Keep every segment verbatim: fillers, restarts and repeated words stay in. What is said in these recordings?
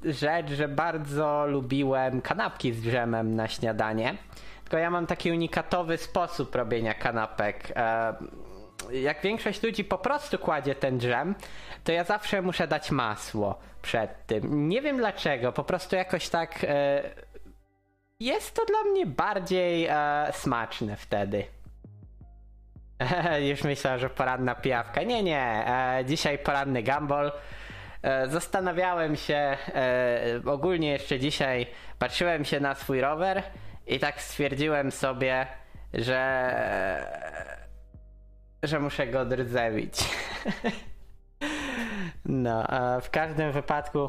rzecz, że bardzo lubiłem kanapki z dżemem na śniadanie. Tylko ja mam taki unikatowy sposób robienia kanapek. E, jak większość ludzi po prostu kładzie ten dżem, to ja zawsze muszę dać masło przed tym. Nie wiem dlaczego, po prostu jakoś tak e, jest to dla mnie bardziej e, smaczne wtedy. Już myślałem, że poranna pijawka. Nie, nie, e, dzisiaj poranny gumball. E, zastanawiałem się, e, ogólnie jeszcze dzisiaj patrzyłem się na swój rower i tak stwierdziłem sobie, że że muszę go odrdzewić. No, a w każdym wypadku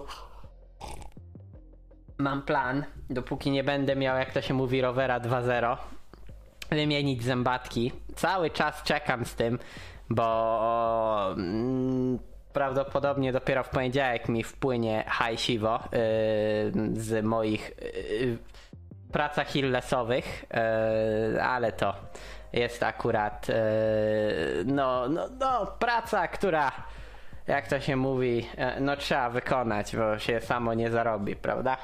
mam plan, dopóki nie będę miał, jak to się mówi, rowera dwa zero, wymienić zębatki. Cały czas czekam z tym, bo mm, prawdopodobnie dopiero w poniedziałek mi wpłynie hajsiwo yy, z moich yy, prac achillesowych, yy, ale to jest akurat yy, no, no, no praca, która, jak to się mówi, yy, no trzeba wykonać, bo się samo nie zarobi, prawda?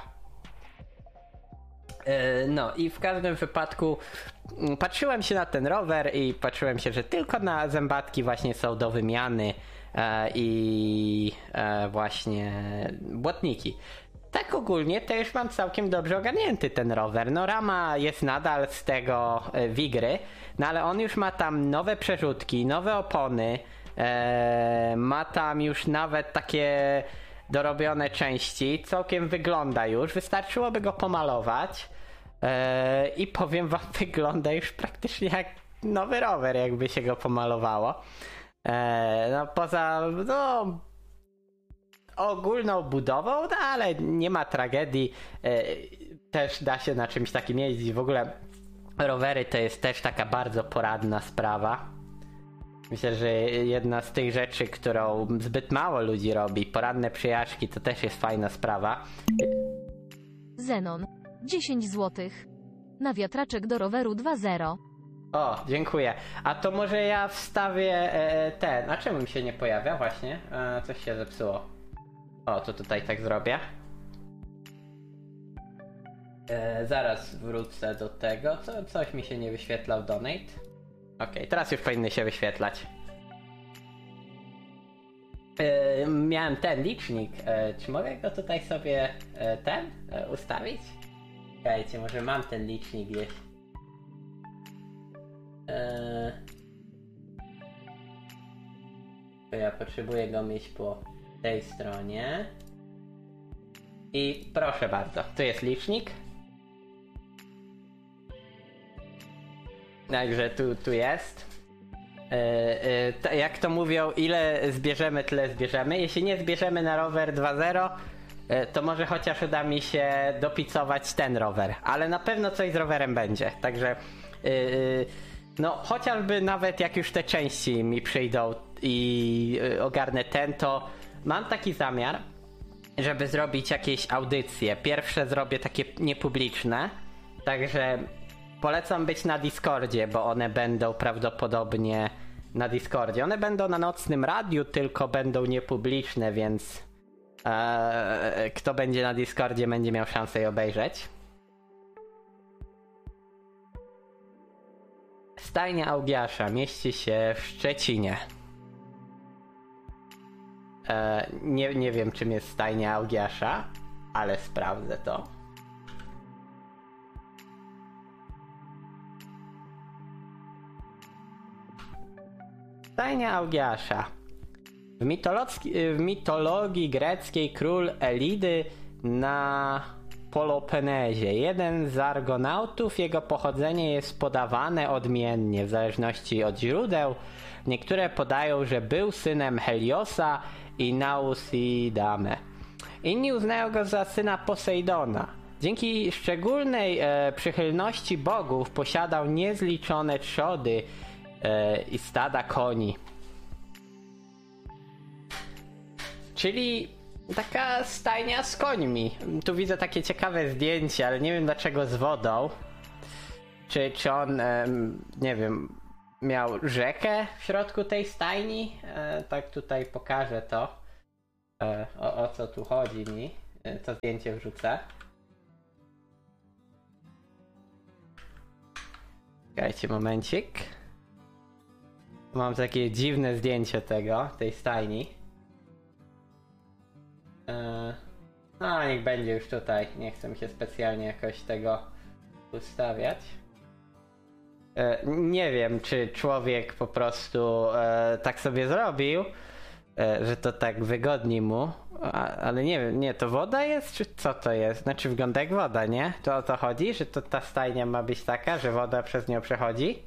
Yy, no i w każdym wypadku yy, patrzyłem się na ten rower i patrzyłem się, że tylko na zębatki właśnie są do wymiany yy, i yy, właśnie błotniki. Tak ogólnie to już mam całkiem dobrze ogarnięty ten rower. No rama jest nadal z tego e, Wigry, no ale on już ma tam nowe przerzutki, nowe opony, e, ma tam już nawet takie dorobione części, całkiem wygląda już, wystarczyłoby go pomalować e, i powiem wam, wygląda już praktycznie jak nowy rower, jakby się go pomalowało. E, no poza, no... ogólną budową, no ale nie ma tragedii, e, też da się na czymś takim jeździć. W ogóle rowery to jest też taka bardzo poradna sprawa. Myślę, że jedna z tych rzeczy, którą zbyt mało ludzi robi, poranne przejażdżki, to też jest fajna sprawa. Zenon, dziesięć złotych. Na wiatraczek do roweru dwa zero. O, dziękuję. A to może ja wstawię e, ten, a czemu mi się nie pojawia właśnie? E, coś się zepsuło. O, to tutaj tak zrobię. E, zaraz wrócę do tego. Co, coś mi się nie wyświetlał donate. Okej, okay, teraz już powinny się wyświetlać. E, miałem ten licznik. E, czy mogę go tutaj sobie e, ten e, ustawić? Czekajcie, może mam ten licznik gdzieś. E, to ja potrzebuję go mieć po tej stronie. I proszę bardzo, tu jest licznik. Także tu, tu jest. Yy, yy, jak to mówią, ile zbierzemy, tyle zbierzemy. Jeśli nie zbierzemy na rower dwa zero, yy, to może chociaż uda mi się dopicować ten rower. Ale na pewno coś z rowerem będzie. Także yy, no chociażby nawet jak już te części mi przyjdą i yy, ogarnę ten, to mam taki zamiar, żeby zrobić jakieś audycje. Pierwsze zrobię takie niepubliczne, także polecam być na Discordzie, bo one będą prawdopodobnie na Discordzie. One będą na nocnym radiu, tylko będą niepubliczne, więc ee, kto będzie na Discordzie, będzie miał szansę je obejrzeć. Stajnia Augiasza mieści się w Szczecinie. E, nie, nie wiem, czym jest stajnia Augiasza, ale sprawdzę to. Stajnia Augiasza. W, mitologii, w mitologii greckiej król Elidy na Peloponezie. Jeden z argonautów, jego pochodzenie jest podawane odmiennie w zależności od źródeł. Niektóre podają, że był synem Heliosa i Nausidame. Inni uznają go za syna Posejdona. Dzięki szczególnej e, przychylności bogów posiadał niezliczone trzody e, i stada koni. Czyli taka stajnia z końmi. Tu widzę takie ciekawe zdjęcie, ale nie wiem dlaczego z wodą. Czy, czy on, e, nie wiem, miał rzekę w środku tej stajni? E, tak tutaj pokażę to. E, o, o co tu chodzi mi. e, to zdjęcie wrzucę. Czekajcie momencik. Mam takie dziwne zdjęcie tego, tej stajni. E, no niech będzie już tutaj, nie chcę mi się specjalnie jakoś tego ustawiać. E, nie wiem, czy człowiek po prostu e, tak sobie zrobił, e, że to tak wygodni mu, a, ale nie wiem, nie, to woda jest, czy co to jest? Znaczy wygląda jak woda, nie? To o to chodzi, że to ta stajnia ma być taka, że woda przez nią przechodzi?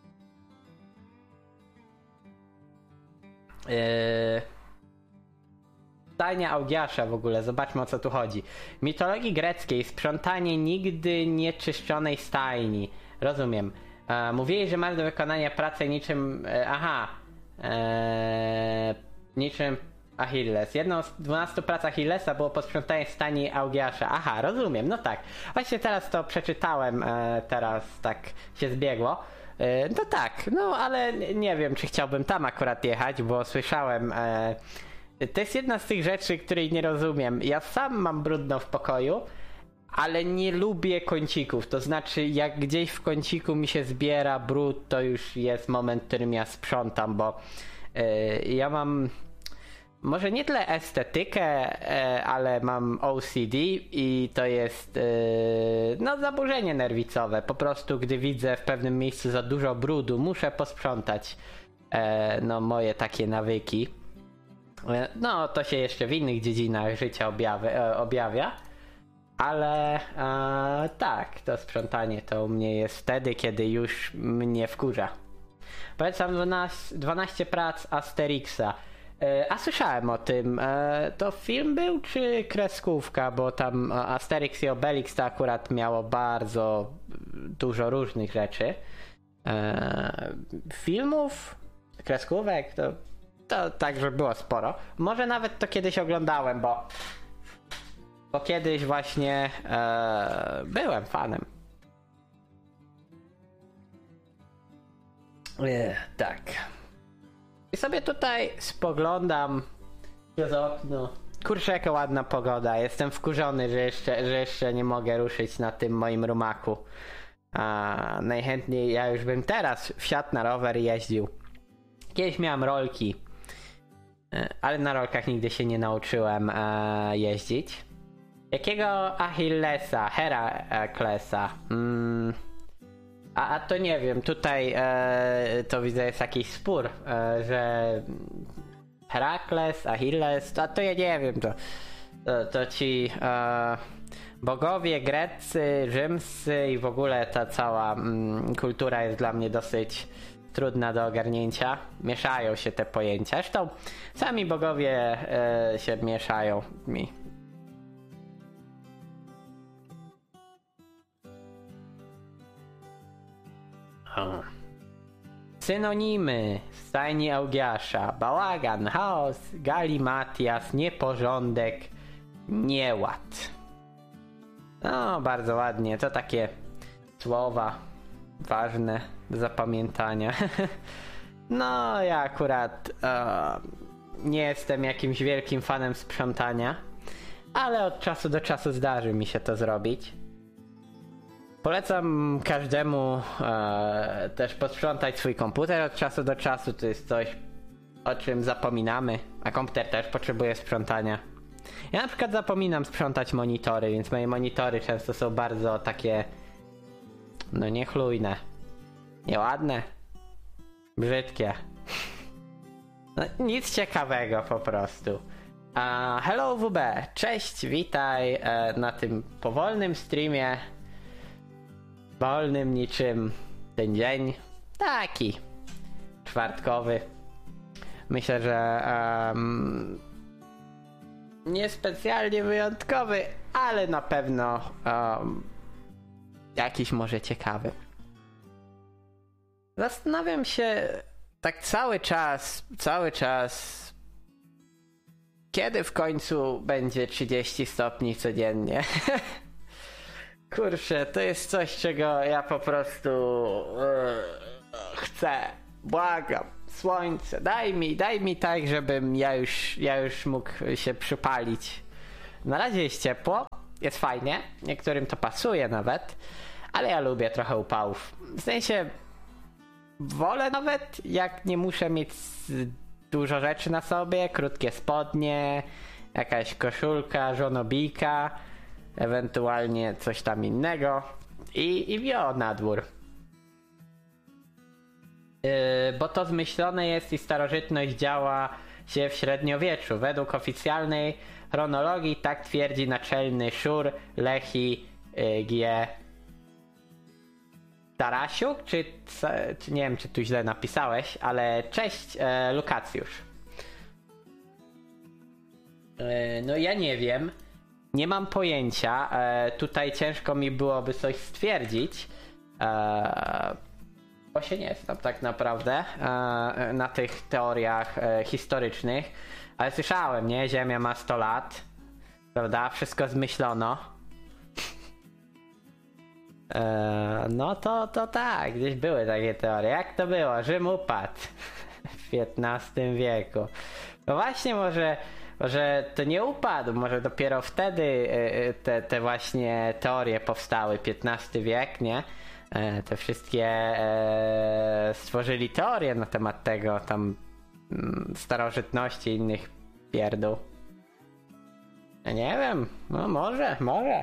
Yy... Stajnia Augiasza w ogóle, zobaczmy o co tu chodzi. W mitologii greckiej sprzątanie nigdy nieczyszczonej stajni. Rozumiem. E, mówili, że masz do wykonania pracę niczym... E, aha. E, niczym Achilles. Jedną z dwunastu prac Achillesa było posprzątanie stajni Augiasza. Aha, rozumiem, no tak. Właśnie teraz to przeczytałem, e, teraz tak się zbiegło. E, no tak, no ale nie wiem, czy chciałbym tam akurat jechać, bo słyszałem... E, To jest jedna z tych rzeczy, której nie rozumiem. Ja sam mam brudno w pokoju, ale nie lubię kącików. To znaczy, jak gdzieś w kąciku mi się zbiera brud, to już jest moment, w którym ja sprzątam, bo yy, ja mam może nie tyle estetykę, yy, ale mam O C D i to jest yy, no zaburzenie nerwicowe. Po prostu, gdy widzę w pewnym miejscu za dużo brudu, muszę posprzątać yy, no moje takie nawyki. No, to się jeszcze w innych dziedzinach życia objawia, objawia, ale e, tak, to sprzątanie to u mnie jest wtedy, kiedy już mnie wkurza. Polecam dwanaście, dwanaście prac Asterixa. E, a słyszałem o tym, e, to film był czy kreskówka, bo tam Asterix i Obelix to akurat miało bardzo dużo różnych rzeczy. E, filmów, kreskówek to... To także było sporo. Może nawet to kiedyś oglądałem, bo bo kiedyś właśnie e, byłem fanem. E, tak. I sobie tutaj spoglądam przez okno. Kurczę, jaka ładna pogoda. Jestem wkurzony, że jeszcze, że jeszcze nie mogę ruszyć na tym moim rumaku. A najchętniej ja już bym teraz wsiadł na rower i jeździł. Kiedyś miałem rolki, ale na rolkach nigdy się nie nauczyłem e, jeździć. Jakiego Achillesa, Heraklesa? Mm, a, a to nie wiem, tutaj e, to widzę jest jakiś spór, e, że Herakles, Achilles, a to ja nie wiem, to, to, to ci e, bogowie greccy, rzymscy i w ogóle ta cała mm, kultura jest dla mnie dosyć trudna do ogarnięcia. Mieszają się te pojęcia. Zresztą sami bogowie e, się mieszają mi. O. Synonimy w stajni Augiasza: bałagan, chaos, galimatias, nieporządek, nieład. No, bardzo ładnie. To takie słowa ważne do zapamiętania. No, ja akurat e, nie jestem jakimś wielkim fanem sprzątania, ale od czasu do czasu zdarzy mi się to zrobić. Polecam każdemu e, też posprzątać swój komputer od czasu do czasu. To jest coś, o czym zapominamy, a komputer też potrzebuje sprzątania. Ja na przykład zapominam sprzątać monitory, więc moje monitory często są bardzo takie no niechlujne, nieładne, brzydkie. No, nic ciekawego po prostu. Uh, hello W B, cześć, witaj uh, na tym powolnym streamie. Wolnym niczym ten dzień. Taki czwartkowy. Myślę, że um, niespecjalnie wyjątkowy, ale na pewno um, jakiś może ciekawy. Zastanawiam się tak cały czas, cały czas, kiedy w końcu będzie trzydzieści stopni codziennie. Kurczę, to jest coś, czego ja po prostu yy, chcę. Błagam, słońce, daj mi, daj mi tak, żebym ja już, ja już mógł się przypalić Na razie jest ciepło, jest fajnie, niektórym to pasuje nawet, ale ja lubię trochę upałów. W sensie wolę nawet, jak nie muszę mieć dużo rzeczy na sobie, krótkie spodnie, jakaś koszulka, żonobijka, ewentualnie coś tam innego i, i wio na dwór. Yy, bo to zmyślone jest i starożytność działa się w średniowieczu. Według oficjalnej chronologii tak twierdzi naczelny Szur Lechi yy, G. Tarasiuk, czy, czy nie wiem, czy tu źle napisałeś, ale cześć e, Lukacjusz. E, no ja nie wiem, nie mam pojęcia, e, tutaj ciężko mi byłoby coś stwierdzić, e, bo się nie znam tak naprawdę e, na tych teoriach e, historycznych, ale słyszałem, nie, Ziemia ma sto lat, prawda, wszystko zmyślono. Eee, no to, to tak, gdzieś były takie teorie. Jak to było? Rzym upadł w piętnastym wieku. No właśnie, może, może to nie upadł, może dopiero wtedy te, te właśnie teorie powstały, piętnasty wiek, nie? E, te wszystkie e, stworzyli teorie na temat tego, tam m, starożytności i innych pierdół. Ja nie wiem, no może, może.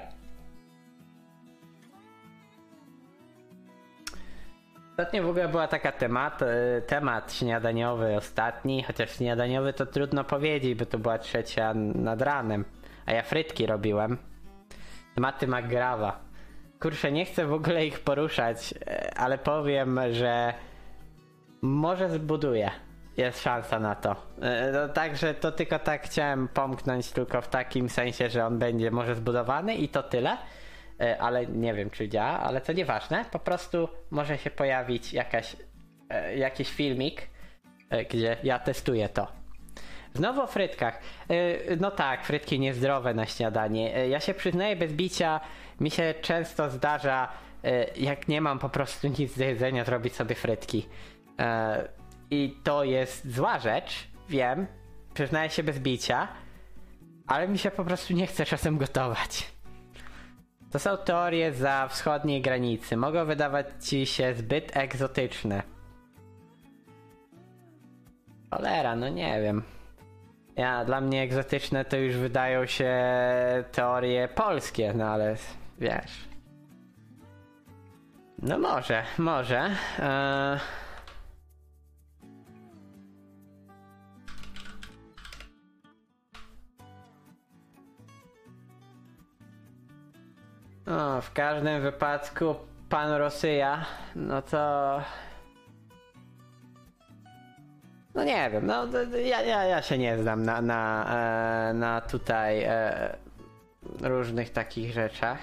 Ostatnio w ogóle była taka temat, temat śniadaniowy ostatni, chociaż śniadaniowy to trudno powiedzieć, bo to była trzecia nad ranem, a ja frytki robiłem. Tematy McGrawa. Kurczę, nie chcę w ogóle ich poruszać, ale powiem, że może zbuduję. Jest szansa na to. No, także to tylko tak chciałem pomknąć, tylko w takim sensie, że on będzie może zbudowany i to tyle. Ale nie wiem, czy działa, ale to nieważne. Po prostu może się pojawić jakaś, jakiś filmik, gdzie ja testuję to. Znowu o frytkach. No tak, frytki niezdrowe na śniadanie. Ja się przyznaję bez bicia, mi się często zdarza, jak nie mam po prostu nic do jedzenia, zrobić sobie frytki. I to jest zła rzecz, wiem, przyznaję się bez bicia, ale mi się po prostu nie chce czasem gotować. To są teorie za wschodniej granicy. Mogą wydawać ci się zbyt egzotyczne. Cholera, no nie wiem. Ja, dla mnie egzotyczne to już wydają się teorie polskie, no ale wiesz. No może, może. Eee... No, w każdym wypadku pan Rosyja, no to... No nie wiem, no ja, ja, ja się nie znam na, na, e, na tutaj e, różnych takich rzeczach.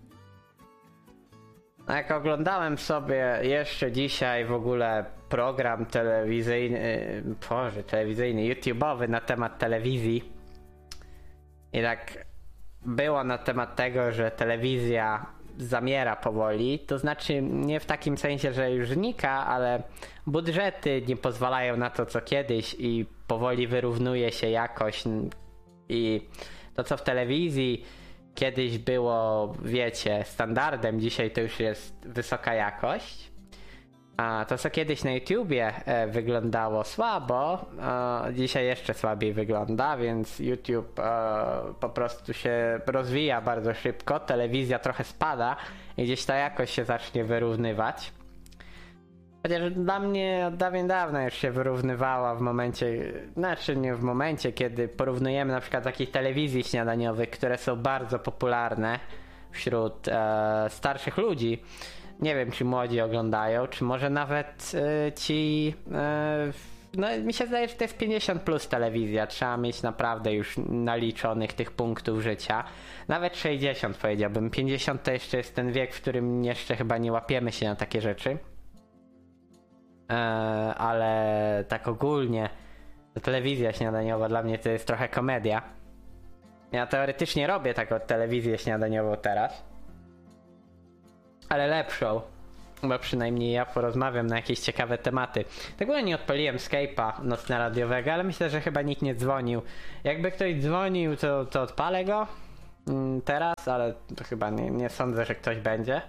A jak oglądałem sobie jeszcze dzisiaj w ogóle program telewizyjny, boże, telewizyjny, YouTube'owy na temat telewizji i tak było na temat tego, że telewizja zamiera powoli, to znaczy nie w takim sensie, że już znika, ale budżety nie pozwalają na to, co kiedyś i powoli wyrównuje się jakość i to, co w telewizji kiedyś było, wiecie, standardem, dzisiaj to już jest wysoka jakość. A to, co kiedyś na YouTubie e, wyglądało słabo, e, dzisiaj jeszcze słabiej wygląda, więc YouTube e, po prostu się rozwija bardzo szybko, telewizja trochę spada i gdzieś ta jakość się zacznie wyrównywać. Chociaż dla mnie od dawien dawna już się wyrównywała w momencie, znaczy nie w momencie, kiedy porównujemy na przykład takich telewizji śniadaniowych, które są bardzo popularne wśród e, starszych ludzi. Nie wiem, czy młodzi oglądają, czy może nawet y, ci... Y, no mi się zdaje, że to jest pięćdziesiąt plus telewizja. Trzeba mieć naprawdę już naliczonych tych punktów życia. Nawet sześćdziesiąt powiedziałbym. pięćdziesiąt to jeszcze jest ten wiek, w którym jeszcze chyba nie łapiemy się na takie rzeczy. Y, ale tak ogólnie to telewizja śniadaniowa dla mnie to jest trochę komedia. Ja teoretycznie robię taką telewizję śniadaniową teraz. Ale lepszą. bo przynajmniej ja porozmawiam na jakieś ciekawe tematy. Tak ogóle nie odpaliłem Skype'a nocno-radiowego, ale myślę, że chyba nikt nie dzwonił. Jakby ktoś dzwonił, to, to odpalę go mm, teraz, ale to chyba nie, nie sądzę, że ktoś będzie.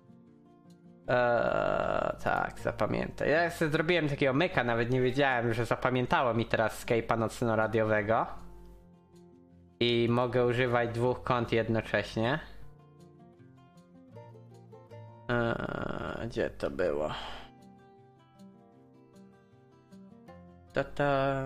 Eee, tak, zapamiętaj. Ja sobie zrobiłem takiego myka, nawet nie wiedziałem, że zapamiętało mi teraz Skype'a nocno-radiowego. I mogę używać dwóch kont jednocześnie. Eee, gdzie to było? To to...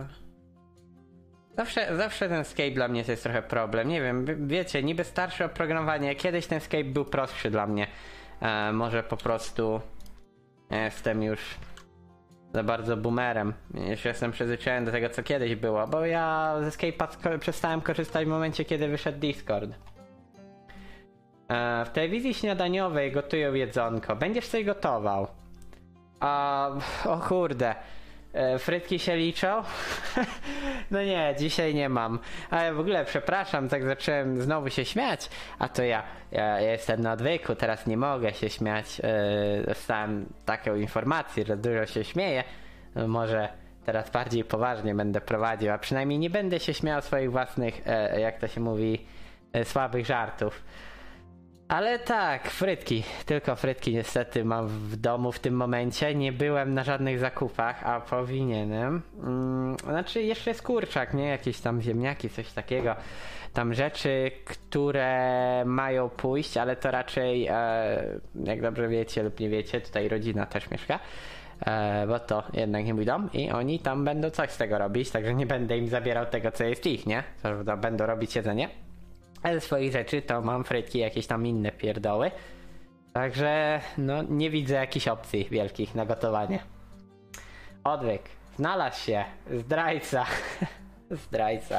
Zawsze, zawsze ten Skype dla mnie to jest trochę problem. Nie wiem, wiecie, niby starsze oprogramowanie. Kiedyś ten Skype był prostszy dla mnie. Eee, może po prostu jestem już za bardzo boomerem. Już jestem przyzwyczajony do tego, co kiedyś było, bo ja ze Skype'a sko- przestałem korzystać w momencie, kiedy wyszedł Discord. E, w telewizji śniadaniowej gotują jedzonko. Będziesz coś gotował? A, o kurde. E, frytki się liczą? No nie, dzisiaj nie mam. Ale w ogóle przepraszam, tak zacząłem znowu się śmiać. A to ja, ja jestem na odwyku, teraz nie mogę się śmiać. E, dostałem taką informację, że dużo się śmieję. No, może teraz bardziej poważnie będę prowadził, a przynajmniej nie będę się śmiał swoich własnych, e, jak to się mówi, e, słabych żartów. Ale tak, frytki, tylko frytki niestety mam w domu w tym momencie. Nie byłem na żadnych zakupach, a powinienem. Hmm, znaczy jeszcze jest kurczak, nie? Jakieś tam ziemniaki, coś takiego. Tam rzeczy, które mają pójść, ale to raczej, e, jak dobrze wiecie lub nie wiecie, tutaj rodzina też mieszka. E, bo to jednak nie mój dom i oni tam będą coś z tego robić, także nie będę im zabierał tego, co jest ich, nie? To, to będą robić jedzenie. Ale ze swoich rzeczy to mam frytki, jakieś tam inne pierdoły. Także no nie widzę jakichś opcji wielkich na gotowanie. Odwyk. Znalazł się. Zdrajca. Zdrajca.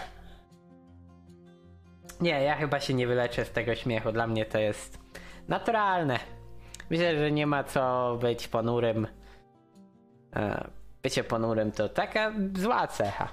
Nie, ja chyba się nie wyleczę z tego śmiechu. Dla mnie to jest naturalne. Myślę, że nie ma co być ponurym. Bycie ponurym to taka zła cecha.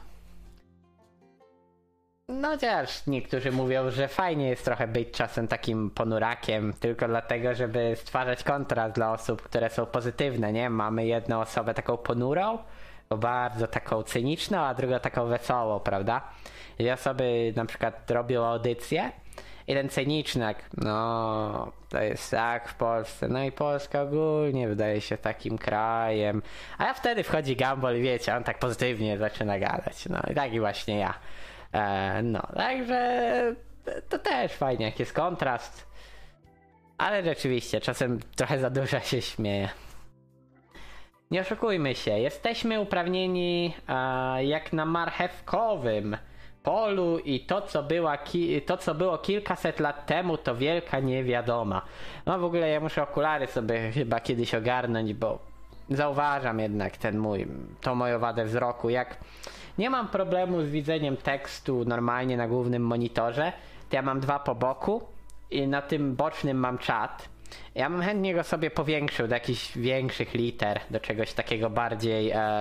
No chociaż niektórzy mówią, że fajnie jest trochę być czasem takim ponurakiem, tylko dlatego, żeby stwarzać kontrast dla osób, które są pozytywne, nie? Mamy jedną osobę taką ponurą, bardzo taką cyniczną, a drugą taką wesołą, prawda? I osoby na przykład robią audycję i ten cynicznek, no to jest tak w Polsce, no i Polska ogólnie wydaje się takim krajem, a ja wtedy wchodzi Gumball i wiecie, on tak pozytywnie zaczyna gadać, no i taki właśnie ja. E, no, także to też fajnie, jak jest kontrast, ale rzeczywiście czasem trochę za dużo się śmieje. Nie oszukujmy się, jesteśmy uprawnieni e, jak na marchewkowym polu i to co, była ki- to, co było kilkaset lat temu, to wielka niewiadoma. No w ogóle ja muszę okulary sobie chyba kiedyś ogarnąć, bo zauważam jednak ten mój, tą moją wadę wzroku, jak nie mam problemu z widzeniem tekstu normalnie na głównym monitorze, to ja mam dwa po boku i na tym bocznym mam czat. Ja bym chętnie go sobie powiększył do jakichś większych liter, do czegoś takiego bardziej e,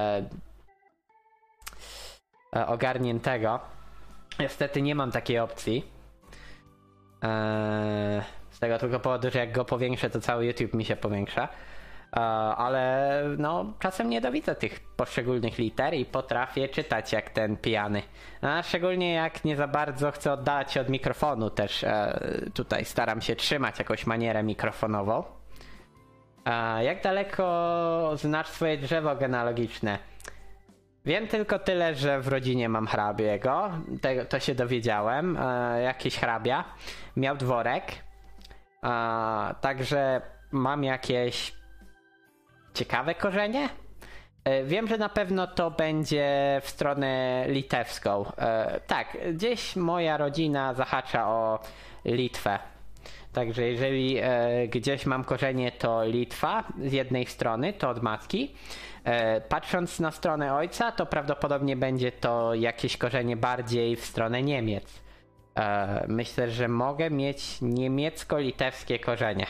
e, ogarniętego. Niestety nie mam takiej opcji. E, z tego tylko powodu, że jak go powiększę, to cały YouTube mi się powiększa. Uh, ale no czasem nie dowidzę tych poszczególnych liter i potrafię czytać jak ten pijany. A szczególnie jak nie za bardzo chcę oddalać się od mikrofonu też e, tutaj staram się trzymać jakąś manierę mikrofonową. E, jak daleko znasz swoje drzewo genealogiczne? Wiem tylko tyle, że w rodzinie mam hrabiego, Te, to się dowiedziałem, e, jakiś hrabia miał dworek, e, także mam jakieś ciekawe korzenie? Wiem, że na pewno to będzie w stronę litewską. E, tak, gdzieś moja rodzina zahacza o Litwę. Także jeżeli e, gdzieś mam korzenie, to Litwa z jednej strony, to od matki. E, patrząc na stronę ojca, to prawdopodobnie będzie to jakieś korzenie bardziej w stronę Niemiec. E, myślę, że mogę mieć niemiecko-litewskie korzenie.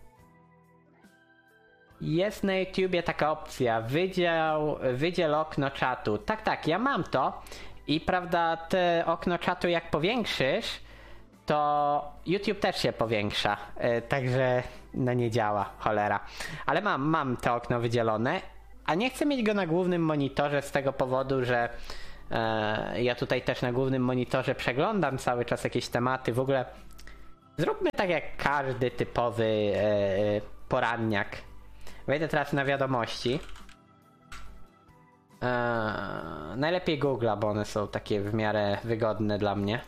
Jest na YouTubie taka opcja, wydział, wydziel okno czatu. Tak, tak, ja mam to i prawda, te okno czatu jak powiększysz, to YouTube też się powiększa, yy, także no nie działa, cholera. Ale mam, mam to okno wydzielone, a nie chcę mieć go na głównym monitorze z tego powodu, że yy, ja tutaj też na głównym monitorze przeglądam cały czas jakieś tematy. W ogóle zróbmy tak jak każdy typowy yy, poranniak. Wejdę teraz na wiadomości. Eee, najlepiej Google'a, bo one są takie w miarę wygodne dla mnie.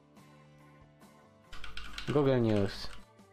Google News.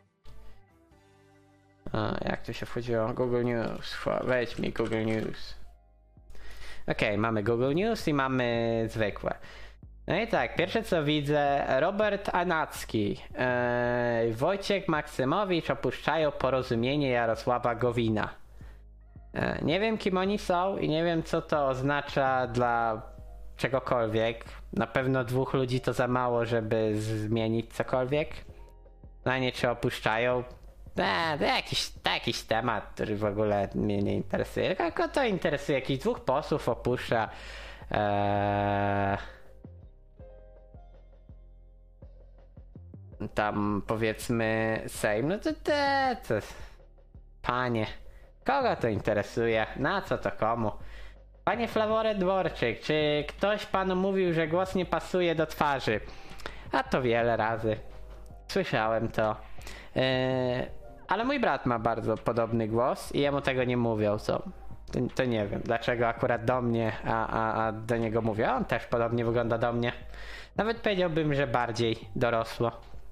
A, jak tu się wchodziło? Google News. Wejdź mi Google News. Ok, mamy Google News i mamy zwykłe. No i tak, pierwsze co widzę, Robert Anacki, eee, Wojciech Maksymowicz opuszczają Porozumienie Jarosława Gowina. Nie wiem kim oni są i nie wiem co to oznacza dla czegokolwiek. Na pewno dwóch ludzi to za mało, żeby zmienić cokolwiek. No nie czy opuszczają. Eee, to, jakiś, to jakiś temat, który w ogóle mnie nie interesuje. Kogo to interesuje? Jakichś dwóch posłów opuszcza. Eee... Tam powiedzmy Sejm. No to te... to... Panie... Kogo to interesuje? Na co to komu? Panie Flaworę Dworczyk, czy ktoś panu mówił, że głos nie pasuje do twarzy? A to wiele razy. Słyszałem to. Yy, ale mój brat ma bardzo podobny głos i jemu tego nie mówią, co? To, to nie wiem, dlaczego akurat do mnie, a, a, a do niego mówię. On też podobnie wygląda do mnie. Nawet powiedziałbym, że bardziej dorosło.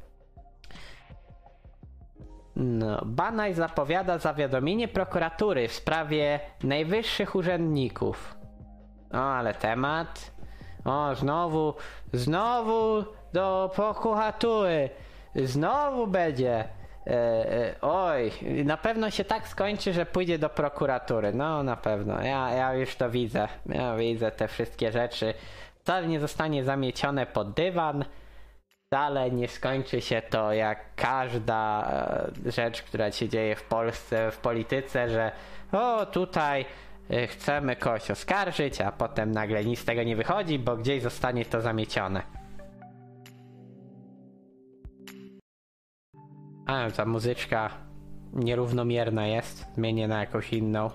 No, Banaj zapowiada zawiadomienie prokuratury w sprawie najwyższych urzędników. O, ale temat. O, znowu, znowu do prokuratury. Znowu będzie. E, e, oj, na pewno się tak skończy, że pójdzie do prokuratury. No, na pewno. Ja, ja już to widzę. Ja widzę te wszystkie rzeczy. Wcale nie zostanie zamiecione pod dywan. Wcale nie skończy się to jak każda rzecz, która się dzieje w Polsce, w polityce, że o tutaj chcemy kogoś oskarżyć, a potem nagle nic z tego nie wychodzi, bo gdzieś zostanie to zamiecione. A ta muzyczka nierównomierna jest. Zmienię na jakąś inną.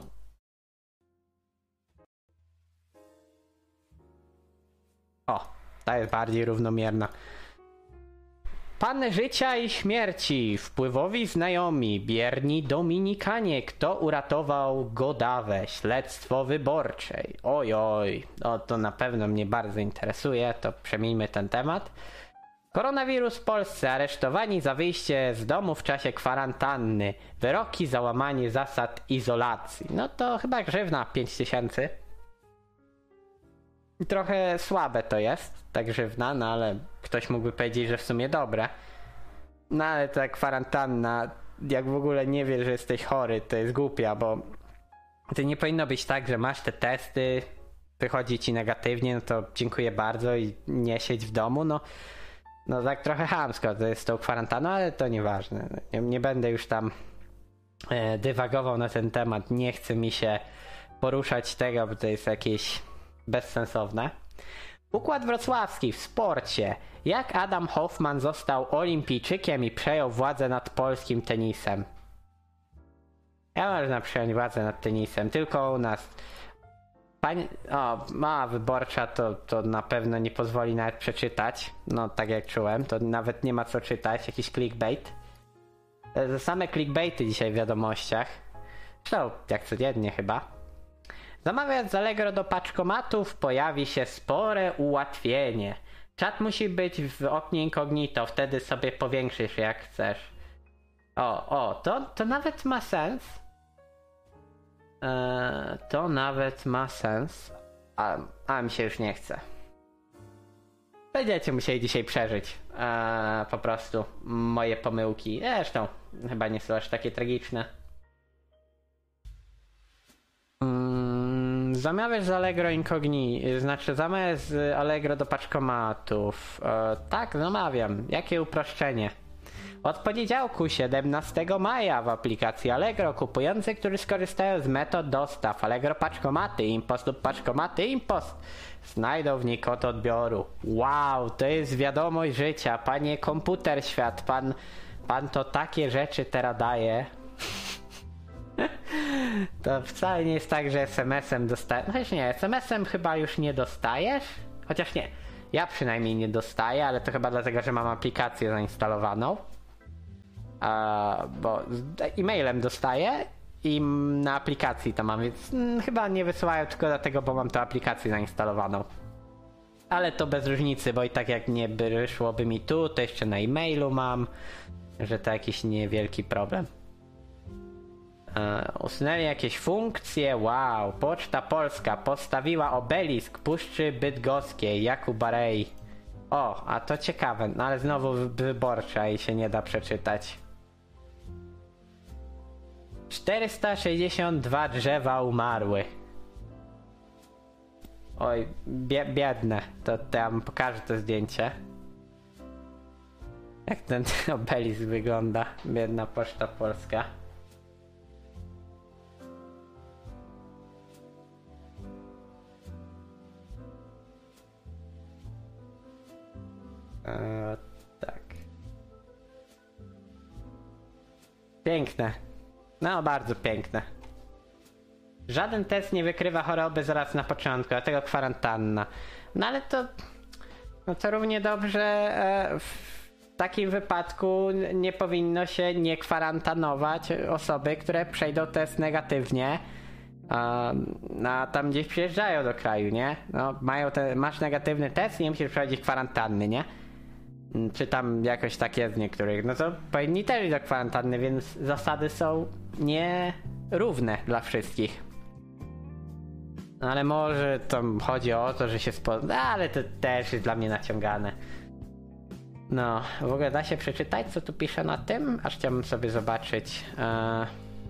O, ta jest bardziej równomierna. Pan życia i śmierci, wpływowi znajomi, bierni Dominikanie, kto uratował Godawę, śledztwo wyborczej. Oj, oj, o, to na pewno mnie bardzo interesuje, to przemijmy ten temat. Koronawirus w Polsce, aresztowani za wyjście z domu w czasie kwarantanny, wyroki za łamanie zasad izolacji. No to chyba grzywna pięć tysięcy. Trochę słabe to jest, ta grzywna, no ale ktoś mógłby powiedzieć, że w sumie dobre. No ale ta kwarantanna, jak w ogóle nie wiesz, że jesteś chory, to jest głupia, bo to nie powinno być tak, że masz te testy, wychodzi ci negatywnie, no to dziękuję bardzo i nie siedź w domu, no. No tak trochę chamsko to jest z tą kwarantanną, ale to nieważne. Nie, nie będę już tam e, dywagował na ten temat, nie chce mi się poruszać tego, bo to jest jakieś bezsensowne. Układ wrocławski w sporcie. Jak Adam Hoffman został olimpijczykiem i przejął władzę nad polskim tenisem? Ja można przejąć władzę nad tenisem, tylko u nas. Pani... O, mała wyborcza to, to na pewno nie pozwoli nawet przeczytać. No tak jak czułem, to nawet nie ma co czytać, jakiś clickbait. Same clickbaity dzisiaj w wiadomościach. Zresztą jak codziennie chyba. Zamawiając z Allegro do paczkomatów pojawi się spore ułatwienie. Czat musi być w oknie incognito, wtedy sobie powiększysz jak chcesz. O, o, to, to nawet ma sens. Eee, to nawet ma sens. A, a mi się już nie chce. Będziecie musieli dzisiaj przeżyć. Eee, po prostu moje pomyłki. Zresztą chyba nie są aż takie tragiczne. Mm, zamawiasz z Allegro Incognito, znaczy zamawiasz z Allegro do paczkomatów. E, tak, zamawiam. Jakie uproszczenie? Od poniedziałku siedemnastego maja w aplikacji Allegro kupujący, którzy skorzystają z metod dostaw Allegro Paczkomaty, Impost lub Paczkomaty Impost znajdą w niej kod odbioru. Wow, to jest wiadomość życia, panie komputer świat, pan, pan to takie rzeczy teraz daje. To wcale nie jest tak, że es em esem dostajesz. No chociaż nie, es em esem chyba już nie dostajesz. Chociaż nie, ja przynajmniej nie dostaję, ale to chyba dlatego, że mam aplikację zainstalowaną. A, bo e-mailem dostaję i na aplikacji to mam, więc mm, chyba nie wysyłają tylko dlatego, bo mam tę aplikację zainstalowaną. Ale to bez różnicy, bo i tak jak nie wyszłoby mi tu, to jeszcze na e-mailu mam, że to jakiś niewielki problem. E, usunęli jakieś funkcje, wow, Poczta Polska postawiła obelisk Puszczy Bydgoskiej, Jakub Barej. O, a to ciekawe, no ale znowu wyborcza i się nie da przeczytać. czterysta sześćdziesiąt dwa drzewa umarły. Oj, bie biedne, to, to ja wam pokażę to zdjęcie. Jak ten obelisk wygląda, biedna Poczta Polska. Eee, tak. Piękne. No, bardzo piękne. Żaden test nie wykrywa choroby zaraz na początku, dlatego kwarantanna. No ale to... No to równie dobrze e, w takim wypadku nie powinno się nie kwarantannować osoby, które przejdą test negatywnie. A, a tam gdzieś przyjeżdżają do kraju, nie? No, mają te, masz negatywny test, nie musisz przechodzić kwarantanny, nie? Czy tam jakoś tak jest w niektórych, no to powinni też iść do kwarantanny, więc zasady są nierówne dla wszystkich. No ale może to chodzi o to, że się spo... No, ale to też jest dla mnie naciągane. No, w ogóle da się przeczytać, co tu pisze na tym? Aż chciałbym sobie zobaczyć. Eee...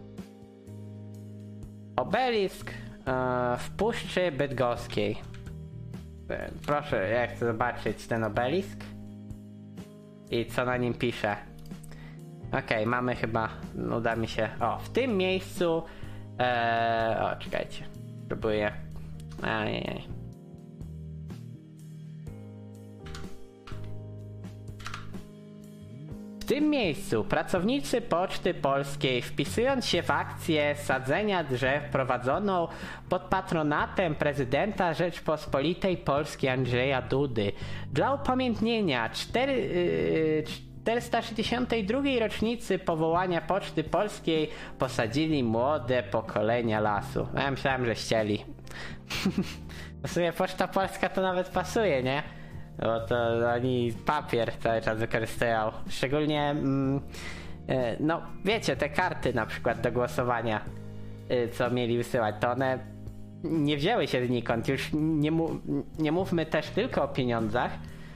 Obelisk eee, w Puszczy Bydgoskiej. Eee, proszę, ja chcę zobaczyć ten obelisk. I co na nim pisze. Okej, okay, mamy chyba, uda mi się, o, w tym miejscu, ee, o, czekajcie, próbuję, ajajaj. W tym miejscu pracownicy Poczty Polskiej, wpisując się w akcję sadzenia drzew prowadzoną pod patronatem prezydenta Rzeczpospolitej Polskiej Andrzeja Dudy dla upamiętnienia czterysta sześćdziesiątej drugiej rocznicy powołania Poczty Polskiej posadzili młode pokolenia lasu. Ja myślałem, że ścieli. W sumie Poczta Polska to nawet pasuje, nie? Bo to oni papier cały czas wykorzystują. Szczególnie, mm, no wiecie, te karty na przykład do głosowania, co mieli wysyłać, to one nie wzięły się znikąd. Już nie, mu, nie mówmy też tylko o pieniądzach,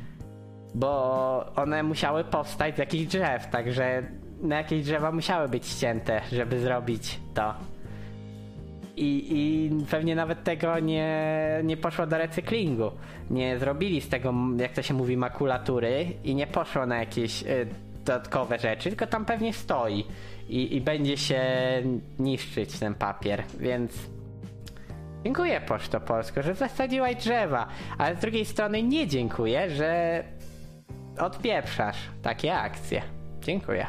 bo one musiały powstać z jakichś drzew, także na jakieś drzewa musiały być ścięte, żeby zrobić to. I, i pewnie nawet tego nie, nie poszło do recyklingu. Nie zrobili z tego, jak to się mówi, makulatury i nie poszło na jakieś y, dodatkowe rzeczy, tylko tam pewnie stoi i, i będzie się niszczyć ten papier, więc dziękuję Poczto Polsko, że zasadziłaś drzewa, ale z drugiej strony nie dziękuję, że odpieprzasz takie akcje. Dziękuję.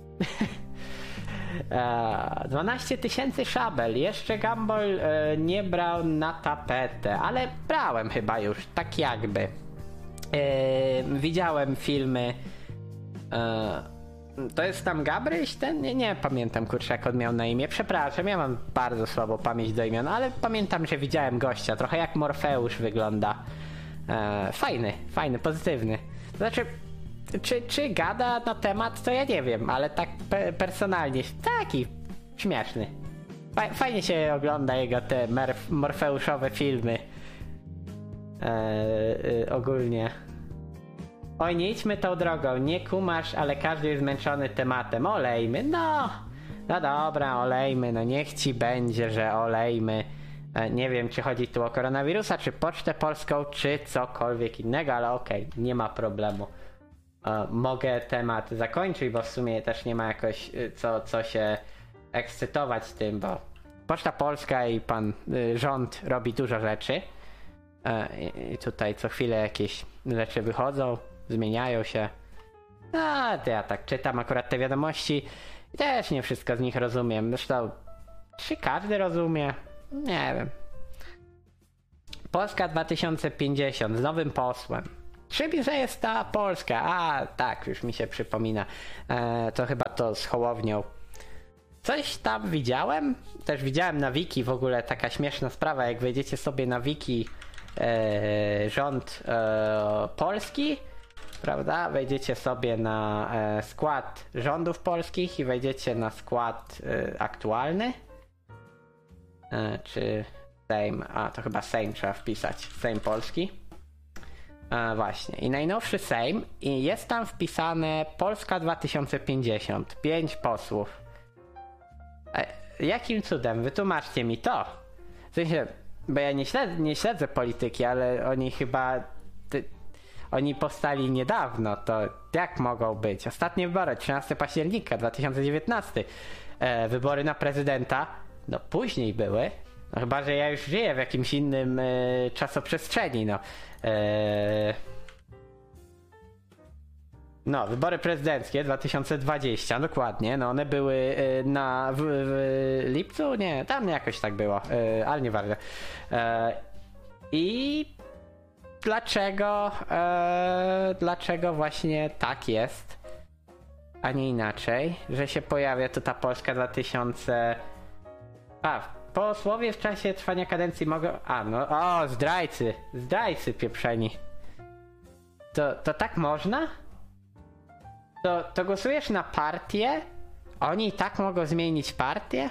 dwanaście tysięcy szabel. Jeszcze Gumball e, nie brał na tapetę, ale brałem chyba już, tak jakby. E, widziałem filmy. E, to jest tam Gabryś? Ten? Nie, nie pamiętam, kurczę, jak on miał na imię. Przepraszam, ja mam bardzo słabą pamięć do imion, ale pamiętam, że widziałem gościa. Trochę jak Morfeusz wygląda. E, fajny, fajny, pozytywny. To znaczy... Czy, czy gada na temat, to ja nie wiem, ale tak pe personalnie, taki śmieszny. Fajnie się ogląda jego te morfeuszowe filmy. Eee, yy, ogólnie. Oj, nie idźmy tą drogą, nie kumasz, ale każdy jest zmęczony tematem. Olejmy, no. No dobra, olejmy, no niech ci będzie, że olejmy. E, nie wiem, czy chodzi tu o koronawirusa, czy Pocztę Polską, czy cokolwiek innego, ale okej, okay, nie ma problemu. e, mogę temat zakończyć, bo w sumie też nie ma jakoś co, co się ekscytować tym, bo Poczta Polska i pan y, rząd robi dużo rzeczy e, i, i tutaj co chwilę jakieś rzeczy wychodzą, zmieniają się. No, to ja tak czytam akurat te wiadomości i też nie wszystko z nich rozumiem. Zresztą, czy każdy rozumie? Nie wiem. Polska dwa tysiące pięćdziesiąt z nowym posłem. Czym że jest ta Polska? A, tak, już mi się przypomina. E, to chyba to z Hołownią. Coś tam widziałem. Też widziałem na wiki w ogóle taka śmieszna sprawa. Jak wejdziecie sobie na wiki e, rząd e, polski, prawda? Wejdziecie sobie na e, skład rządów polskich i wejdziecie na skład e, aktualny. E, czy Sejm, a to chyba Sejm trzeba wpisać. Sejm Polski. E, właśnie. I najnowszy Sejm i jest tam wpisane Polska dwa tysiące pięćdziesiąt. Pięć posłów. E, jakim cudem? Wytłumaczcie mi to. W sensie, bo ja nie śledzę, nie śledzę polityki, ale oni chyba... Ty, oni powstali niedawno, to jak mogą być? Ostatnie wybory, trzynastego października dwa tysiące dziewiętnastego. E, wybory na prezydenta, no później były. No, chyba, że ja już żyję w jakimś innym e, czasoprzestrzeni, no. E, no, wybory prezydenckie dwa tysiące dwudziestego, dokładnie, no one były e, na w, w lipcu? Nie, tam jakoś tak było, e, ale nieważne. E, I dlaczego, e, dlaczego właśnie tak jest, a nie inaczej, że się pojawia tu ta Polska dwa tysiące... A, posłowie w czasie trwania kadencji mogą... A, no, o, zdrajcy, zdrajcy pieprzeni. To, to tak można? To, to głosujesz na partię? Oni i tak mogą zmienić partię?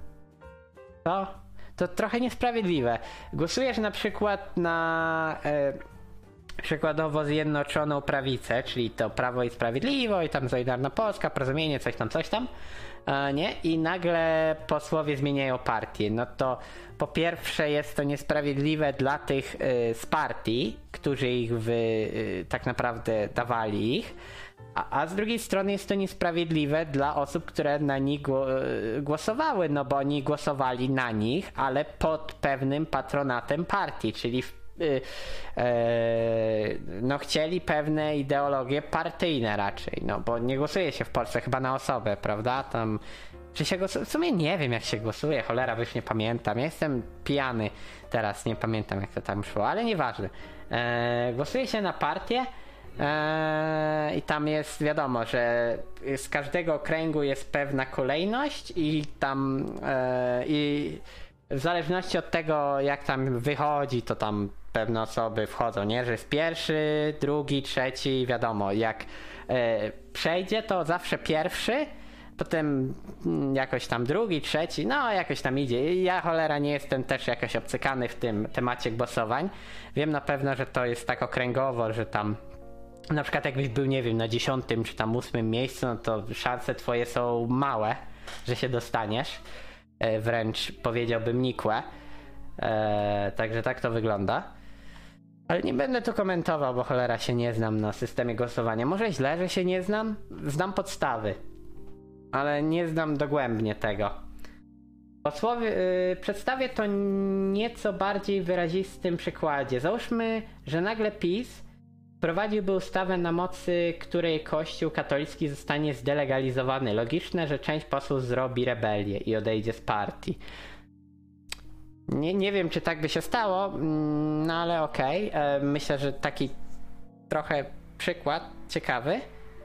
To, to trochę niesprawiedliwe. Głosujesz na przykład na... E, przykładowo Zjednoczoną Prawicę, czyli to Prawo i Sprawiedliwość, tam Solidarna Polska, Porozumienie, coś tam, coś tam, e, nie? I nagle posłowie zmieniają partię. No to po pierwsze jest to niesprawiedliwe dla tych y, z partii, którzy ich wy, y, tak naprawdę dawali ich, a, a z drugiej strony jest to niesprawiedliwe dla osób, które na nich gło- y, głosowały, no bo oni głosowali na nich, ale pod pewnym patronatem partii, czyli w Y, y, no chcieli pewne ideologie partyjne raczej, no bo nie głosuje się w Polsce chyba na osobę, prawda? Tam, czy się głosuje? W sumie nie wiem jak się głosuje, cholera, już nie pamiętam, ja jestem pijany teraz, nie pamiętam jak to tam szło, ale nieważne. E, głosuje się na partię e, i tam jest wiadomo, że z każdego okręgu jest pewna kolejność i tam e, i w zależności od tego jak tam wychodzi, to tam pewne osoby wchodzą, nie? Że jest pierwszy, drugi, trzeci, wiadomo, jak e, przejdzie, to zawsze pierwszy, potem mm, jakoś tam drugi, trzeci, no jakoś tam idzie. Ja cholera nie jestem też jakoś obcykany w tym temacie głosowań. Wiem na pewno, że to jest tak okręgowo, że tam na przykład jakbyś był, nie wiem, na dziesiątym czy tam ósmym miejscu, no to szanse twoje są małe, że się dostaniesz. E, wręcz powiedziałbym nikłe. E, także tak to wygląda. Ale nie będę tu komentował, bo cholera się nie znam na systemie głosowania. Może źle, że się nie znam? Znam podstawy, ale nie znam dogłębnie tego. Posłowie, yy, przedstawię to nieco bardziej wyrazistym przykładzie. Załóżmy, że nagle PiS wprowadziłby ustawę, na mocy której Kościół katolicki zostanie zdelegalizowany. Logiczne, że część posłów zrobi rebelię i odejdzie z partii. Nie, nie wiem, czy tak by się stało, no ale okej. Okay. Myślę, że taki trochę przykład ciekawy.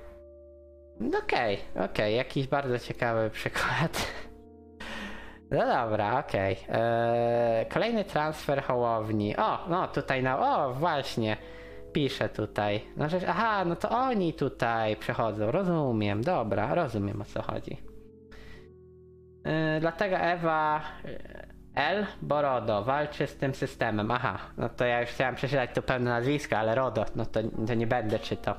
Okej, okay, okej, okay. Jakiś bardzo ciekawy przykład. No dobra, okej. Okay. Kolejny transfer Hołowni. O, no tutaj na... O, właśnie. Piszę tutaj. No, że, aha, no to oni tutaj przechodzą. Rozumiem, dobra, rozumiem o co chodzi. Yy, dlatego Ewa... L. Borodo walczy z tym systemem. Aha, no to ja już chciałem przeczytać tu pełne nazwisko, ale Rodo, no to, to nie będę czytał.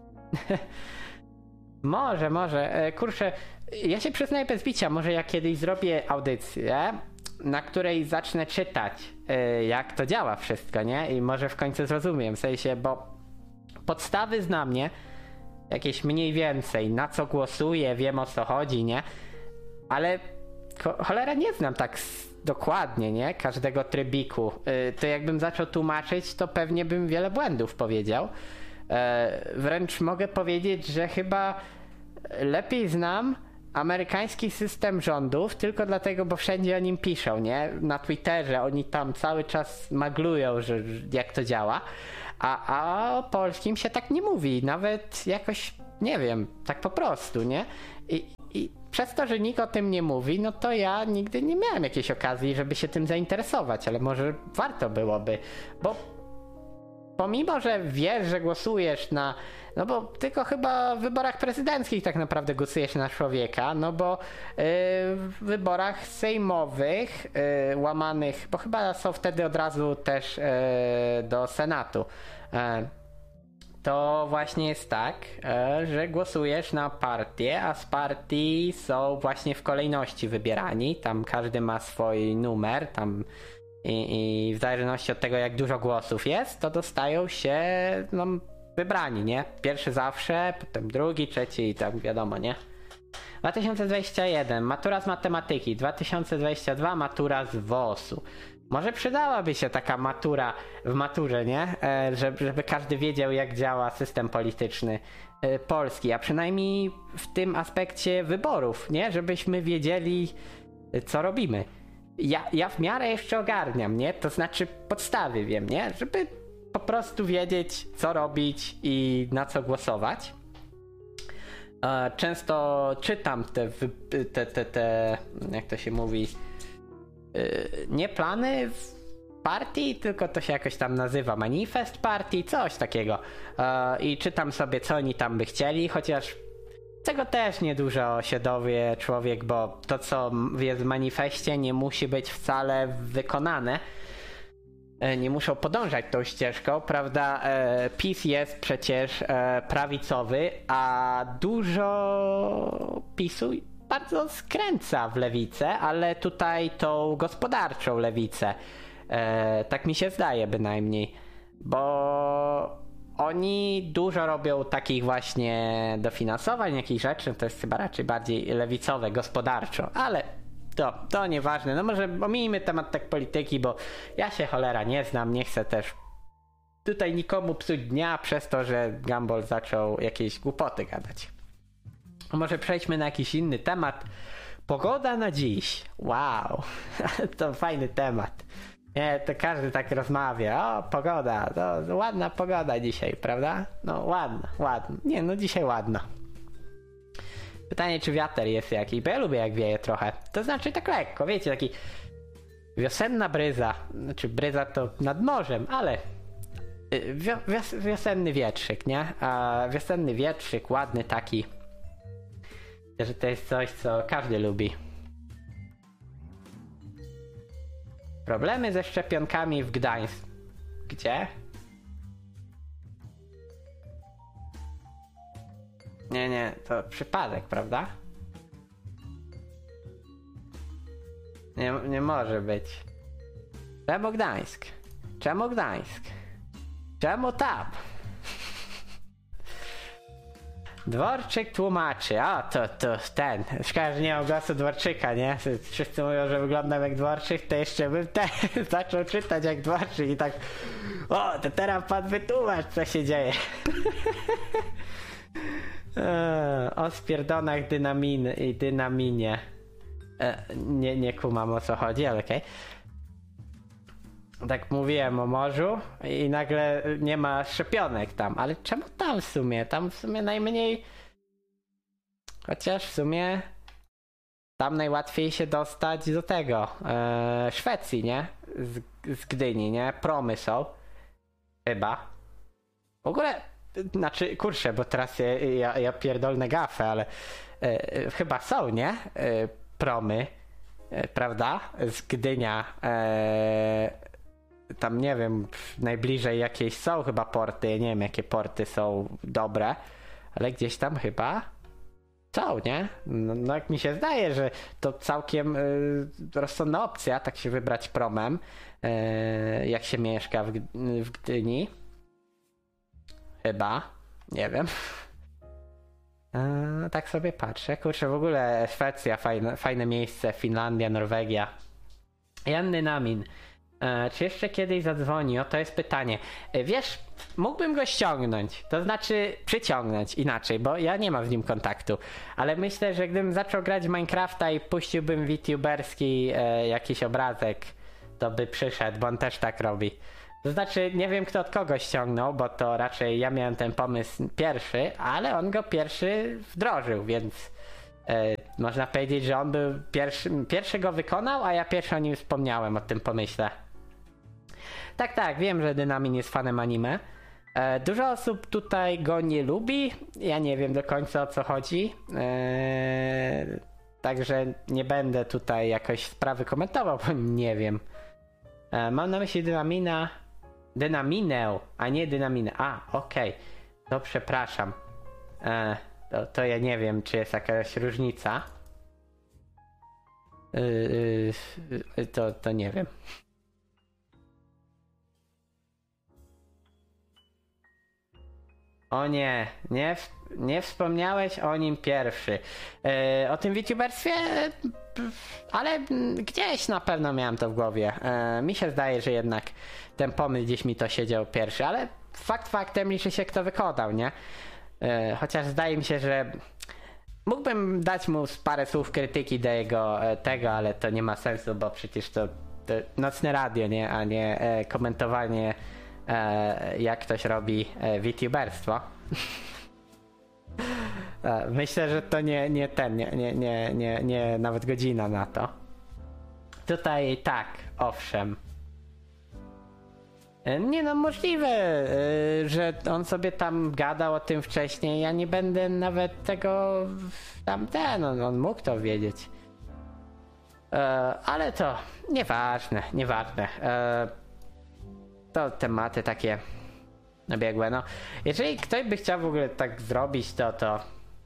może, może. Kurczę, ja się przyznaję bez bicia, może ja kiedyś zrobię audycję, na której zacznę czytać, jak to działa wszystko, nie? I może w końcu zrozumiem, w sensie, bo podstawy znam, nie? jakieś mniej więcej, na co głosuję, wiem o co chodzi, nie? Ale cho- cholera nie znam tak s- dokładnie, nie? Każdego trybiku. Yy, to jakbym zaczął tłumaczyć, to pewnie bym wiele błędów powiedział. Yy, wręcz mogę powiedzieć, że chyba lepiej znam amerykański system rządów tylko dlatego, bo wszędzie o nim piszą, nie? Na Twitterze oni tam cały czas maglują, że jak to działa, a, a o polskim się tak nie mówi, nawet jakoś, nie wiem, tak po prostu, nie? I, i przez to, że nikt o tym nie mówi, no to ja nigdy nie miałem jakiejś okazji, żeby się tym zainteresować, ale może warto byłoby, bo pomimo, że wiesz, że głosujesz na... No bo tylko chyba w wyborach prezydenckich tak naprawdę głosujesz na człowieka, no bo yy, w wyborach sejmowych yy, łamanych, bo chyba są wtedy od razu też yy, do Senatu, yy, to właśnie jest tak, yy, że głosujesz na partię, a z partii są właśnie w kolejności wybierani, tam każdy ma swój numer, tam i, i w zależności od tego, jak dużo głosów jest, to dostają się no, wybrani, nie? Pierwszy zawsze, potem drugi, trzeci i tak wiadomo, nie? dwa tysiące dwudziesty pierwszy matura z matematyki, dwa tysiące dwudziesty drugi matura z wosu. Może przydałaby się taka matura w maturze, nie? E, żeby, żeby każdy wiedział, jak działa system polityczny e, Polski, a przynajmniej w tym aspekcie wyborów, nie? Żebyśmy wiedzieli, co robimy. Ja, ja w miarę jeszcze ogarniam, nie? To znaczy podstawy wiem, nie? Żeby po prostu wiedzieć, co robić i na co głosować. Często czytam te, te, te, te jak to się mówi, nie plany partii, tylko to się jakoś tam nazywa manifest partii, coś takiego. I czytam sobie, co oni tam by chcieli, chociaż tego też niedużo się dowie człowiek, bo to, co jest w manifestie, nie musi być wcale wykonane. Nie muszą podążać tą ścieżką, prawda? PiS jest przecież prawicowy, a dużo PiSu bardzo skręca w lewicę, ale tutaj tą gospodarczą lewicę. Tak mi się zdaje bynajmniej, bo oni dużo robią takich właśnie dofinansowań, jakichś rzeczy, to jest chyba raczej bardziej lewicowe, gospodarczo, ale to, to nieważne. No może omijmy temat tak polityki, bo ja się cholera nie znam, nie chcę też tutaj nikomu psuć dnia przez to, że Gumball zaczął jakieś głupoty gadać. Może przejdźmy na jakiś inny temat. Pogoda na dziś. Wow, to fajny temat. Nie, to każdy tak rozmawia. O, pogoda, to ładna pogoda dzisiaj, prawda? No ładna, ładna. Nie, no dzisiaj ładna. Pytanie, czy wiater jest jakiś, bo ja lubię jak wieje trochę. To znaczy tak lekko, wiecie, taki wiosenna bryza. Znaczy bryza to nad morzem, ale wio, wios, wiosenny wietrzyk, nie? A wiosenny wietrzyk, ładny taki. Że to jest coś, co każdy lubi. Problemy ze szczepionkami w Gdańsku. Gdzie? Nie, nie, to przypadek, prawda? Nie, nie może być. Czemu Gdańsk? Czemu Gdańsk? Czemu tam? Dworczyk tłumaczy, a to, to ten, szkoda, że nie mam głosu Dworczyka, nie? Wszyscy mówią, że wyglądam jak Dworczyk, to jeszcze bym ten zaczął czytać jak Dworczyk i tak, o, to teraz pan wytłumacz, co się dzieje. Eee, o spierdonach dynaminy i dynaminie. Eee, nie, nie kumam o co chodzi, ale okej. Okay. Tak mówiłem o morzu i nagle nie ma szczepionek tam, ale czemu tam w sumie? Tam w sumie najmniej... Chociaż w sumie tam najłatwiej się dostać do tego, eee, Szwecji, nie? Z, z Gdyni, nie? Promy są. Chyba. W ogóle... Znaczy, kurczę, bo teraz ja, ja, ja pierdolę gafę, ale e, e, chyba są, nie? E, promy, e, prawda? Z Gdynia. E, tam nie wiem, najbliżej jakieś są chyba porty. Ja nie wiem, jakie porty są dobre, ale gdzieś tam chyba są, nie? No, no jak mi się zdaje, że to całkiem e, rozsądna opcja, tak się wybrać promem, e, jak się mieszka w, w Gdyni. Chyba, nie wiem. E, tak sobie patrzę. Kurczę, w ogóle Szwecja, fajne, fajne miejsce, Finlandia, Norwegia. Jan Dynamin. E, czy jeszcze kiedyś zadzwoni? O, to jest pytanie. E, wiesz, mógłbym go ściągnąć, to znaczy przyciągnąć inaczej, bo ja nie mam z nim kontaktu. Ale myślę, że gdybym zaczął grać w Minecrafta i puściłbym VTuberski e, jakiś obrazek, to by przyszedł, bo on też tak robi. To znaczy, nie wiem kto od kogo ściągnął, bo to raczej ja miałem ten pomysł pierwszy, ale on go pierwszy wdrożył, więc e, można powiedzieć, że on był pierwszy, pierwszy go wykonał, a ja pierwszy o nim wspomniałem, o tym pomyśle. Tak, tak, wiem, że Dynamin jest fanem anime. E, dużo osób tutaj go nie lubi, ja nie wiem do końca o co chodzi. E, także nie będę tutaj jakoś sprawy komentował, bo nie wiem. E, mam na myśli Dynamina... Dynaminę, a nie dynaminę. A, okej. Okay. To przepraszam. E, to, to ja nie wiem, czy jest jakaś różnica. Yy, yy, to, to nie wiem. O nie, nie, nie wspomniałeś o nim pierwszy. Yy, o tym VTuberstwie? Yy, ale gdzieś na pewno miałem to w głowie. Yy, mi się zdaje, że jednak ten pomysł gdzieś mi to siedział pierwszy, ale fakt faktem liczy się kto wykonał, nie? Yy, chociaż zdaje mi się, że mógłbym dać mu parę słów krytyki do jego e, tego, ale to nie ma sensu, bo przecież to, to nocne radio, nie? A nie e, komentowanie e, jak ktoś robi e, VTuberstwo. e, myślę, że to nie, nie ten, nie, nie, nie, nie, nie nawet godzina na to. Tutaj tak, owszem. Nie no, możliwe, że on sobie tam gadał o tym wcześniej, ja nie będę nawet tego tam ten, on, on mógł to wiedzieć. Ale to nieważne, nieważne. To tematy takie nabiegłe, no. Jeżeli ktoś by chciał w ogóle tak zrobić, to to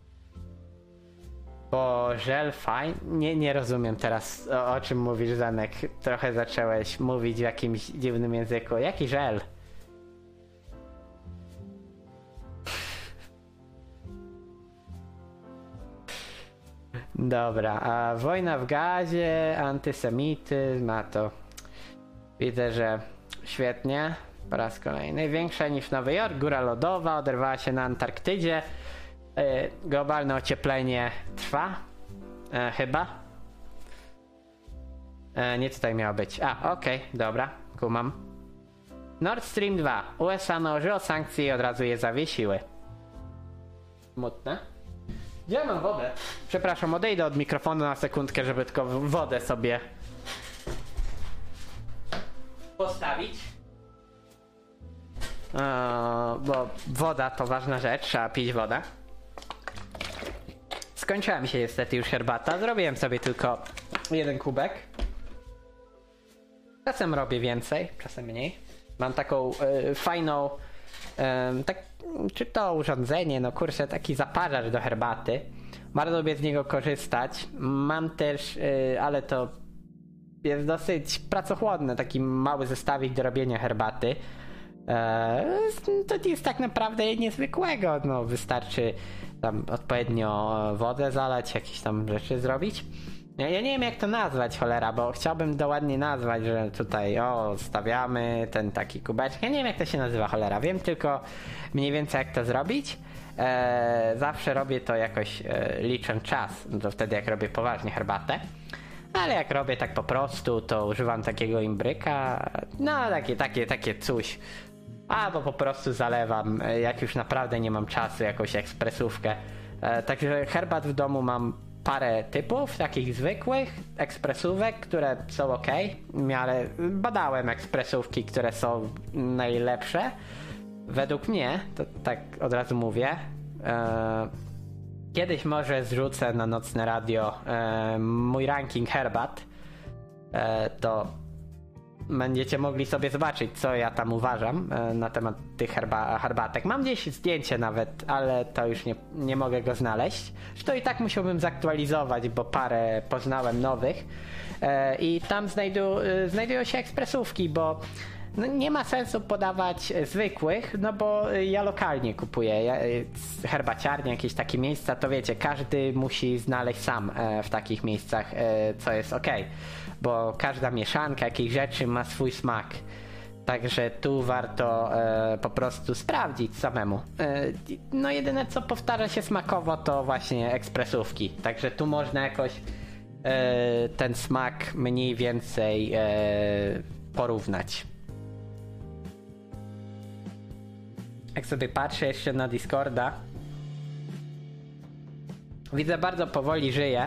bo żel fajny? Nie, nie rozumiem teraz o, o czym mówisz, Zanek. Trochę zacząłeś mówić w jakimś dziwnym języku. Jaki żel? Dobra, a wojna w gazie, antysemityzm, a to widzę, że świetnie. Po raz kolejny. Większa niż Nowy Jork, góra lodowa oderwała się na Antarktydzie. Globalne ocieplenie trwa, e, chyba. E, nie tutaj miało być. A, okej, okay, dobra, kumam. Nord Stream dwa. U S A nałożyło sankcje i od razu je zawiesiły. Smutne. Gdzie mam wodę? Przepraszam, odejdę od mikrofonu na sekundkę, żeby tylko wodę sobie postawić. E, bo woda to ważna rzecz, trzeba pić wodę. Skończyła mi się niestety już herbata. Zrobiłem sobie tylko jeden kubek. Czasem robię więcej, czasem mniej. Mam taką y, fajną y, tak, czy to urządzenie, no kurczę, taki zaparzacz do herbaty. Bardzo lubię z niego korzystać. Mam też, y, ale to jest dosyć pracochłonne, taki mały zestawik do robienia herbaty. Y, to jest tak naprawdę niezwykłego, no wystarczy tam odpowiednio wodę zalać, jakieś tam rzeczy zrobić. Ja, ja nie wiem jak to nazwać, cholera, bo chciałbym to ładnie nazwać, że tutaj o, stawiamy ten taki kubeczek. Ja nie wiem jak to się nazywa, cholera, wiem tylko mniej więcej jak to zrobić. E, zawsze robię to jakoś, e, liczę czas, no to wtedy jak robię poważnie herbatę. Ale jak robię tak po prostu, to używam takiego imbryka, no takie, takie, takie coś. Albo po prostu zalewam, jak już naprawdę nie mam czasu, jakąś ekspresówkę. E, także herbat w domu mam parę typów, takich zwykłych ekspresówek, które są ok. Ale badałem ekspresówki, które są najlepsze. Według mnie, to tak od razu mówię. E, kiedyś może zrzucę na nocne radio e, mój ranking herbat. E, to będziecie mogli sobie zobaczyć, co ja tam uważam e, na temat tych herba- herbatek. Mam gdzieś zdjęcie nawet, ale to już nie, nie mogę go znaleźć. To i tak musiałbym zaktualizować, bo parę poznałem nowych. E, I tam znajdu, e, znajdują się ekspresówki, bo no nie ma sensu podawać zwykłych, no bo ja lokalnie kupuję ja, herbaciarnie, jakieś takie miejsca, to wiecie, każdy musi znaleźć sam e, w takich miejscach, e, co jest ok, bo każda mieszanka jakichś rzeczy ma swój smak. Także tu warto e, po prostu sprawdzić samemu. E, no jedyne co powtarza się smakowo to właśnie ekspresówki. Także tu można jakoś e, ten smak mniej więcej e, porównać. Jak sobie patrzę jeszcze na Discorda, widzę bardzo powoli żyje.